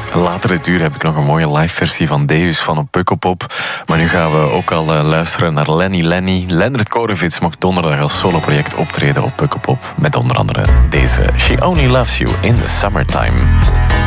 Later dit uur heb ik nog een mooie live versie van Deus van op Pukkelpop. Maar nu gaan we ook al luisteren naar Lenny. Lendert Korevits mocht donderdag als soloproject optreden op Pukkelpop. Met onder andere deze She Only Loves You in the Summertime.